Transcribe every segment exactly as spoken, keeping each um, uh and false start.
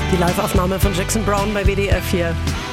Die Live-Aufnahme von Jackson Browne bei W D R vier.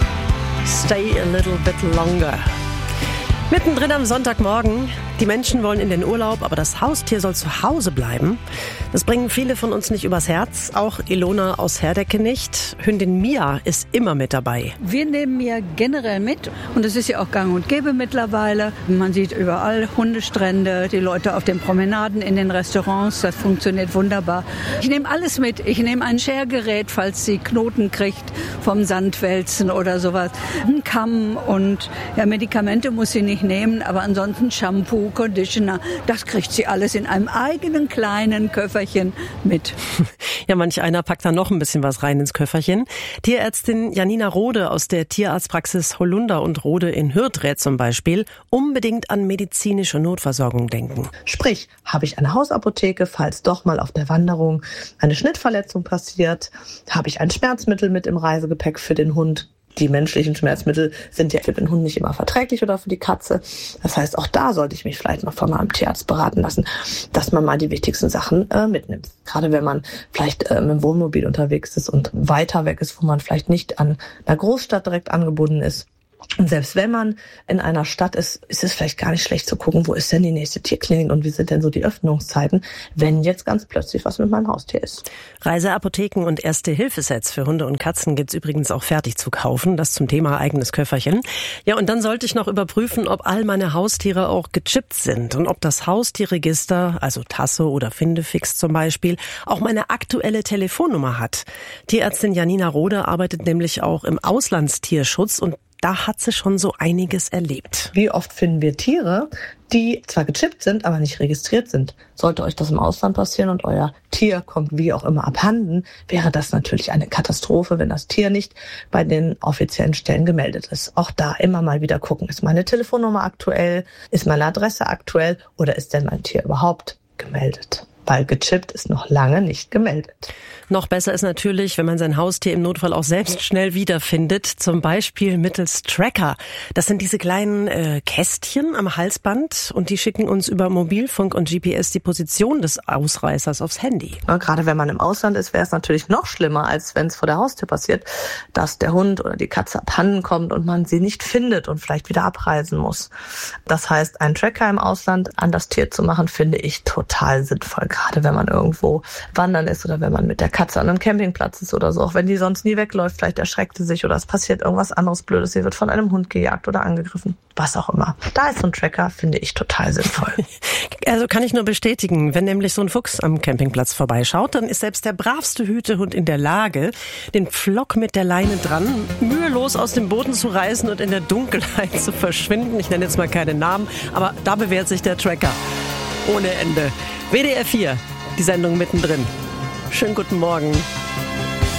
Stay a little bit longer. Mittendrin am Sonntagmorgen. Die Menschen wollen in den Urlaub, aber das Haustier soll zu Hause bleiben. Das bringen viele von uns nicht übers Herz. Auch Ilona aus Herdecke nicht. Hündin Mia ist immer mit dabei. Wir nehmen Mia generell mit. Und es ist ja auch gang und gäbe mittlerweile. Man sieht überall Hundestrände, die Leute auf den Promenaden, in den Restaurants. Das funktioniert wunderbar. Ich nehme alles mit. Ich nehme ein Schergerät, falls sie Knoten kriegt vom Sandwälzen oder sowas. Ein Kamm und ja, Medikamente muss sie nicht nehmen, aber ansonsten Shampoo, Conditioner, das kriegt sie alles in einem eigenen kleinen Köfferchen mit. Ja, manch einer packt da noch ein bisschen was rein ins Köfferchen. Tierärztin Janina Rode aus der Tierarztpraxis Holunder und Rode in Hürth rät zum Beispiel, unbedingt an medizinische Notversorgung denken. Sprich, habe ich eine Hausapotheke, falls doch mal auf der Wanderung eine Schnittverletzung passiert? Habe ich ein Schmerzmittel mit im Reisegepäck für den Hund? Die menschlichen Schmerzmittel sind ja für den Hund nicht immer verträglich oder für die Katze. Das heißt, auch da sollte ich mich vielleicht noch von meinem Tierarzt beraten lassen, dass man mal die wichtigsten Sachen äh, mitnimmt. Gerade wenn man vielleicht äh, mit dem Wohnmobil unterwegs ist und weiter weg ist, wo man vielleicht nicht an einer Großstadt direkt angebunden ist. Und selbst wenn man in einer Stadt ist, ist es vielleicht gar nicht schlecht zu gucken, wo ist denn die nächste Tierklinik und wie sind denn so die Öffnungszeiten, wenn jetzt ganz plötzlich was mit meinem Haustier ist. Reiseapotheken und Erste-Hilfe-Sets für Hunde und Katzen gibt's übrigens auch fertig zu kaufen. Das zum Thema eigenes Köfferchen. Ja, und dann sollte ich noch überprüfen, ob all meine Haustiere auch gechippt sind und ob das Haustierregister, also Tasso oder Findefix zum Beispiel, auch meine aktuelle Telefonnummer hat. Tierärztin Janina Rode arbeitet nämlich auch im Auslandstierschutz und da hat sie schon so einiges erlebt. Wie oft finden wir Tiere, die zwar gechippt sind, aber nicht registriert sind? Sollte euch das im Ausland passieren und euer Tier kommt wie auch immer abhanden, wäre das natürlich eine Katastrophe, wenn das Tier nicht bei den offiziellen Stellen gemeldet ist. Auch da immer mal wieder gucken, ist meine Telefonnummer aktuell, ist meine Adresse aktuell oder ist denn mein Tier überhaupt gemeldet? Weil gechippt ist noch lange nicht gemeldet. Noch besser ist natürlich, wenn man sein Haustier im Notfall auch selbst schnell wiederfindet, zum Beispiel mittels Tracker. Das sind diese kleinen äh, Kästchen am Halsband und die schicken uns über Mobilfunk und G P S die Position des Ausreißers aufs Handy. Ja, gerade wenn man im Ausland ist, wäre es natürlich noch schlimmer, als wenn es vor der Haustür passiert, dass der Hund oder die Katze abhanden kommt und man sie nicht findet und vielleicht wieder abreisen muss. Das heißt, einen Tracker im Ausland an das Tier zu machen, finde ich total sinnvoll. Gerade wenn man irgendwo wandern ist oder wenn man mit der Katze an einem Campingplatz ist oder so. Auch wenn die sonst nie wegläuft, vielleicht erschreckt sie sich oder es passiert irgendwas anderes Blödes. Sie wird von einem Hund gejagt oder angegriffen. Was auch immer. Da ist so ein Tracker, finde ich total sinnvoll. Also kann ich nur bestätigen, wenn nämlich so ein Fuchs am Campingplatz vorbeischaut, dann ist selbst der bravste Hütehund in der Lage, den Pflock mit der Leine dran mühelos aus dem Boden zu reißen und in der Dunkelheit zu verschwinden. Ich nenne jetzt mal keine Namen, aber da bewährt sich der Tracker. Ohne Ende. W D R vier, die Sendung mittendrin. Schönen guten Morgen.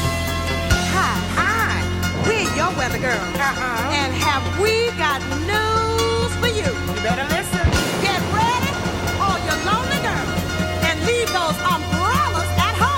Hi, hi. We're your weather girl. Uh-huh. And have we got news?